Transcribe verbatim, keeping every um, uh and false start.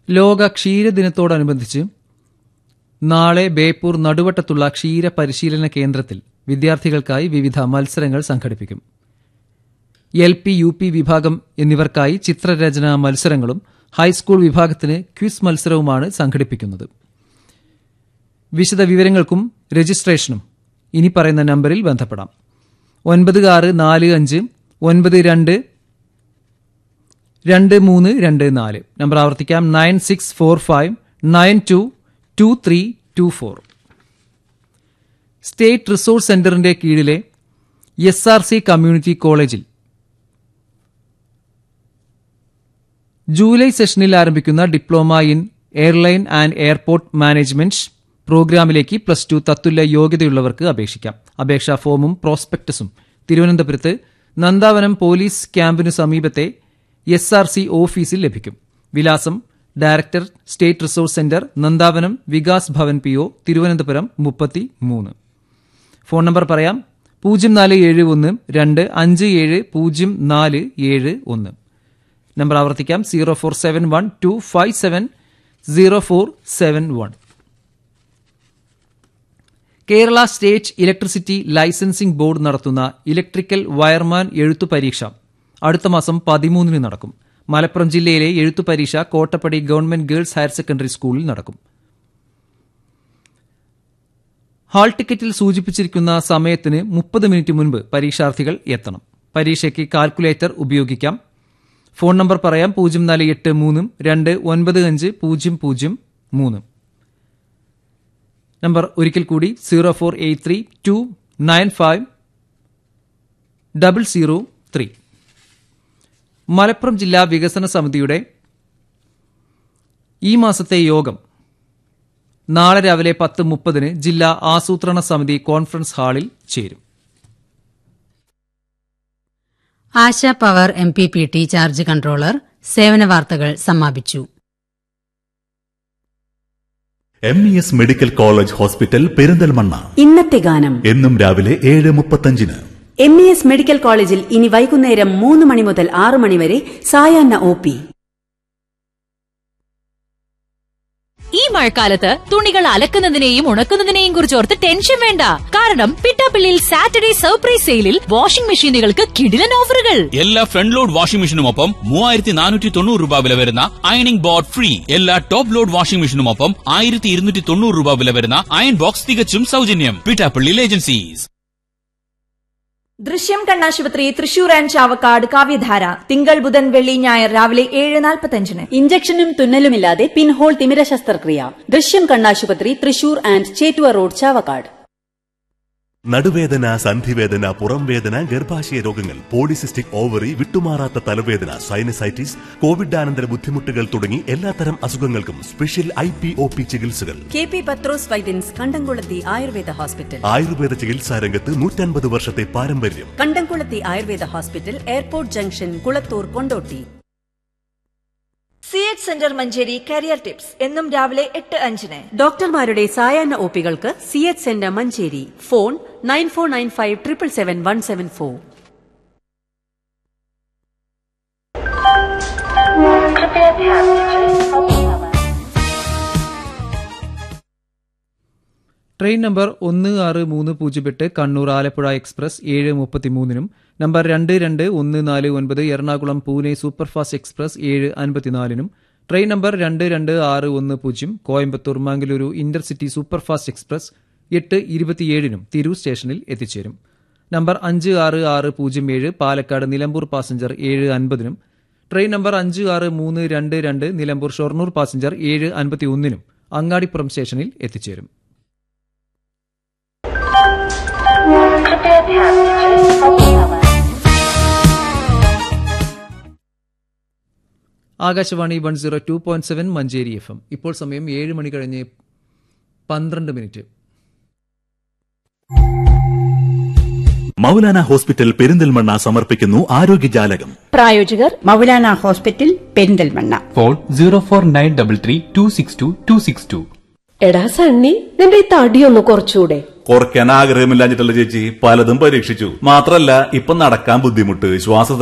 ലോക ക്ഷീരദിനത്തോടനുബന്ധിച്ച് നാളെ ബേപ്പൂർ നടുവട്ടത്തുള്ള ക്ഷീര പരിശീലന കേന്ദ്രത്തിൽ വിദ്യാർത്ഥികൾക്കായി വിവിധ മത്സരങ്ങൾ സംഘടിപ്പിക്കും. എൽ പി യു പി വിഭാഗം എന്നിവർക്കായി ചിത്രരചനാ മത്സരങ്ങളും ഹൈസ്കൂൾ വിഭാഗത്തിന് ക്വിസ് മത്സരവുമാണ് സംഘടിപ്പിക്കുന്നത്. വിശദ വിവരങ്ങൾക്കും രജിസ്ട്രേഷനും ഇനി പറയുന്ന നമ്പറിൽ ബന്ധപ്പെടാം. ഒൻപത് ആറ് നാല് അഞ്ച് ഒൻപത് രണ്ട് രണ്ട് മൂന്ന് രണ്ട് നാല്. നമ്പർ ആവർത്തിക്കാം. Nine six four five nine to to three to four. State resource സെന്ററിന്റെ കീഴിലെ എസ് ആർ സി കമ്മ്യൂണിറ്റി കോളേജിൽ ജൂലൈ സെഷനിൽ ആരംഭിക്കുന്ന diploma in airline and airport management പ്രോഗ്രാമിലേക്ക് പ്ലസ് ടു തത്തുല്യ യോഗ്യതയുള്ളവർക്ക് അപേക്ഷിക്കാം. അപേക്ഷാ ഫോമും പ്രോസ്പെക്ടസും തിരുവനന്തപുരത്ത് നന്ദാവനം പോലീസ് ക്യാമ്പിനു സമീപത്തെ എസ് ആർ സി ഓഫീസിൽ ലഭിക്കും. വിലാസം: director, state resource centre, Nandavanam, Vikas Bhavan P O, Thiruvananthapuram മുപ്പത്തി മൂന്ന്. ഫോൺ നമ്പർ പറയാം: പൂജ്യം നാല് ഏഴ് ഒന്ന് രണ്ട് അഞ്ച് ഏഴ് പൂജ്യം നാല് ഏഴ് ഒന്ന്. നമ്പർ ആവർത്തിക്കാം: zero four seven one two five seven zero four seven one. Kerala state electricity licensing board നടത്തുന്ന ഇലക്ട്രിക്കൽ വയർമാൻ എഴുത്തു പരീക്ഷ അടുത്ത മാസം പതിമൂന്നിന് നടക്കും. മലപ്പുറം ജില്ലയിലെ എഴുത്തു പരീക്ഷ Kottappadi government girls higher secondary സ്കൂളിൽ നടക്കും. ഹാൾ ടിക്കറ്റിൽ സൂചിപ്പിച്ചിരിക്കുന്ന സമയത്തിന് മുപ്പത് മിനിറ്റ് മുൻപ് പരീക്ഷാർത്ഥികൾ എത്തണം. പരീക്ഷയ്ക്ക് കാൽക്കുലേറ്റർ ഉപയോഗിക്കാം. ഫോൺ നമ്പർ പറയാം: പൂജ്യം നാല് എട്ട് മൂന്ന് രണ്ട് ഒൻപത് അഞ്ച് പൂജ്യം പൂജ്യം മൂന്ന്. നമ്പർ ഒരിക്കൽ കൂടി: zero four eight three to nine five double zero three. Malappuram ജില്ലാ വികസന സമിതിയുടെ ഈ മാസത്തെ യോഗം നാളെ രാവിലെ പത്ത് മുപ്പതിന് ജില്ലാ ആസൂത്രണ സമിതി കോൺഫറൻസ് ഹാളിൽ ചേരും. ആശ power M P P T charge controller സേവന വാർത്തകൾ സമാപിച്ചു. M E S medical college hospital Perinthalmanna. ഇന്നത്തെ ഗാനം എന്നും രാവിലെ ഏഴ് മുപ്പത്തഞ്ചിന്. എം ഇ എസ് മെഡിക്കൽ കോളേജിൽ ഇനി വൈകുന്നേരം മൂന്ന് മണി മുതൽ ആറ് മണിവരെ സായാഹ്ന ഒ പി. ഈ മഴക്കാലത്ത് തുണികൾ അലക്കുന്നതിനെയും ഉണക്കുന്നതിനെയും കുറിച്ചോർത്ത് ടെൻഷൻ വേണ്ട. കാരണം പിട്ടാപ്പിള്ളിയിൽ സാറ്റർഡേ സർപ്രൈസ് സെയിലിൽ വാഷിംഗ് മെഷീനുകൾക്ക് കിടിലൻ ഓഫറുകൾ. എല്ലാ ഫ്രണ്ട് ലോഡ് വാഷിംഗ് മെഷീനുമൊപ്പം മൂവായിരത്തി നാനൂറ്റി തൊണ്ണൂറ് രൂപ വില വരുന്ന അയണിംഗ് ബോർഡ് ഫ്രീ. എല്ലാ ടോപ്പ് ലോഡ് വാഷിംഗ് മെഷീനുമൊപ്പം ആയിരത്തി ഇരുന്നൂറ്റി തൊണ്ണൂറ് രൂപ വില വരുന്ന അയൺ ബോക്സ് തികച്ചും സൗജന്യം. പിട്ടാപ്പിള്ളിയിൽ ഏജൻസീസ്. ദൃശ്യം കണ്ണാശുപത്രി തൃശൂർ ആൻഡ് ചാവക്കാട് കാവ്യധാര തിങ്കൾ ബുധൻ വെള്ളി ഞായർ രാവിലെ ഏഴ് നാൽപ്പത്തഞ്ചിന്. ഇഞ്ചക്ഷനും തുന്നലുമില്ലാതെ പിൻഹോൾ തിമിര ശസ്ത്രക്രിയ. ദൃശ്യം കണ്ണാശുപത്രി തൃശൂർ ആൻഡ് ചേറ്റുവ റോഡ് ചാവക്കാട്. നടുവേദന, സന്ധിവേദന, പുറംവേദന, ഗർഭാശയ രോഗങ്ങൾ, പോളിസിസ്റ്റിക് ഓവറി, വിട്ടുമാറാത്ത തലവേദന, സൈനസൈറ്റിസ്, കോവിഡാനന്തര ബുദ്ധിമുട്ടുകൾ തുടങ്ങി എല്ലാത്തരം അസുഖങ്ങൾക്കും special I P O P ചികിത്സകൾ. കെ പി പത്രോസ് വൈദ്യൻസ് കണ്ടംകുളത്തി ആയുർവേദ ഹോസ്പിറ്റൽ. ആയുർവേദ ചികിത്സാ രംഗത്ത് നൂറ്റൻപത് വർഷത്തെ പാരമ്പര്യം. കണ്ടംകുളത്തി Ayurveda hospital, airport junction, Kulathur, Kondotty. C H centre Manjeri career tips എന്നും രാവിലെ എട്ട് അഞ്ചിന്. ഡോക്ടർമാരുടെ സായാഹ്ന ഒപികൾക്ക് C H centre Manjeri. Phone nine four nine five triple seven one seven four. Train number ഒന്ന് ആറ് മൂന്ന് പൂജ്യം എട്ട് കണ്ണൂർ ആലപ്പുഴ എക്സ്പ്രസ് ഏഴ് മുപ്പത്തിമൂന്നിനും നമ്പർ രണ്ട് രണ്ട് ഒന്ന് നാല് ഒൻപത് എറണാകുളം പൂനെ സൂപ്പർഫാസ്റ്റ് എക്സ്പ്രസ് ഏഴ് അൻപത്തിനാലിനും ട്രെയിൻ നമ്പർ രണ്ട് രണ്ട് ആറ് ഒന്ന് പൂജ്യം Coimbatore Mangaluru intercity superfast express എട്ട് ഇരുപത്തിയേഴിനും തിരൂർ സ്റ്റേഷനിൽ എത്തിച്ചേരും. നമ്പർ അഞ്ച് ആറ് ആറ് പൂജ്യം ഏഴ് പാലക്കാട് നിലമ്പൂർ പാസഞ്ചർ ഏഴ് അൻപതിനും ട്രെയിൻ നമ്പർ അഞ്ച് ആറ് മൂന്ന് രണ്ട് രണ്ട് നിലമ്പൂർ ഷൊർണൂർ പാസഞ്ചർ ഏഴ് അൻപത്തി ഒന്നിനും അങ്ങാടിപ്പുറം സ്റ്റേഷനിൽ എത്തിച്ചേരും. Akashvani one zero two point seven Manjeri F M. ഇപ്പോൾ സമയം ഏഴ് മണി കഴിഞ്ഞ് പന്ത്രണ്ട് മിനിറ്റ്. മൗലാന ഹോസ്പിറ്റൽ പെരിന്തൽമണ്ണ സമർപ്പിക്കുന്നു ആരോഗ്യജാലകം. പ്രായോജകർ Maulana hospital Perinthalmanna. Phone zero four nine double three to six to to six to. എടാ സണ്ണി, നിന്റെ ഈ തടിയൊന്ന് കുറച്ചുകൂടെ? കുറയ്ക്കാൻ ആഗ്രഹമില്ലാഞ്ഞിട്ടല്ല ചേച്ചി, പലതും പരീക്ഷിച്ചു. മാത്രല്ല ഇപ്പൊ നടക്കാൻ ബുദ്ധിമുട്ട്, ശ്വാസ